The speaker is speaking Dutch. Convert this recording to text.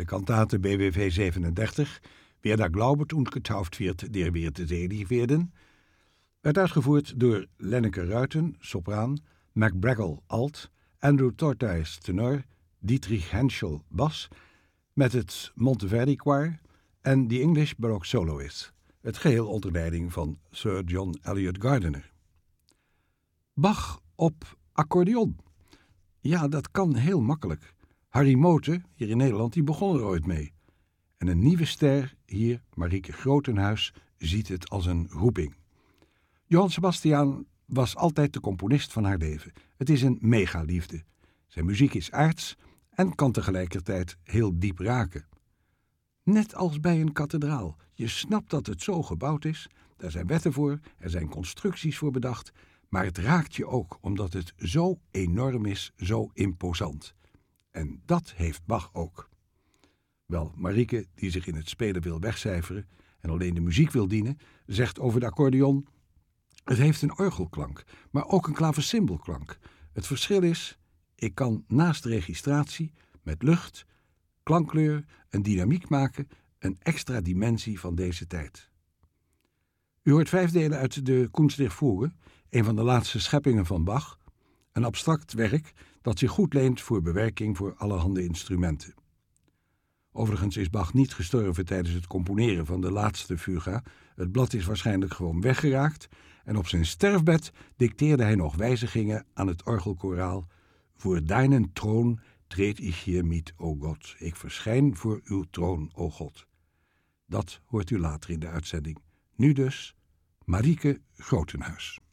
De Kantate BWV 37, Wer da glaubet und getauft wird, der wird selig werden, werd uitgevoerd door Lenneke Ruiten, sopraan, Mac Braggle, alt, Andrew Tortheis, tenor, Dietrich Henschel, bas, met het Monteverdi Choir en The English Baroque Soloists, het geheel onder leiding van Sir John Eliot Gardiner. Bach op accordeon. Ja, dat kan heel makkelijk. Harry Mote, hier in Nederland, die begon er ooit mee. En een nieuwe ster, hier, Marieke Grotenhuis, ziet het als een roeping. Johann Sebastian was altijd de componist van haar leven. Het is een megaliefde. Zijn muziek is aards en kan tegelijkertijd heel diep raken. Net als bij een kathedraal. Je snapt dat het zo gebouwd is, daar zijn wetten voor, er zijn constructies voor bedacht, maar het raakt je ook omdat het zo enorm is, zo imposant. En dat heeft Bach ook. Wel, Marieke, die zich in het spelen wil wegcijferen en alleen de muziek wil dienen, zegt over de accordeon: het heeft een orgelklank, maar ook een klavecimbelklank. Het verschil is, ik kan naast registratie met lucht, klankkleur, een dynamiek maken, een extra dimensie van deze tijd. U hoort 5 delen uit de Kunst der Fuge, een van de laatste scheppingen van Bach, een abstract werk dat zich goed leent voor bewerking voor allerhande instrumenten. Overigens is Bach niet gestorven tijdens het componeren van de laatste fuga. Het blad is waarschijnlijk gewoon weggeraakt en op zijn sterfbed dicteerde hij nog wijzigingen aan het orgelkoraal. Voor deinen troon treed ik hier mit, o God. Ik verschijn voor uw troon, o God. Dat hoort u later in de uitzending. Nu dus Marieke Grotenhuis.